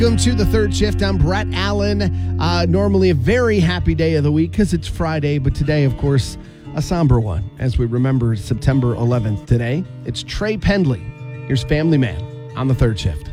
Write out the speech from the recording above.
Welcome to the third shift. I'm Brett Allen. Normally a very happy day of the week because it's Friday, but today, of course, a somber one as we remember September 11th today. It's Trey Pendley. Here's Family Man on the third shift.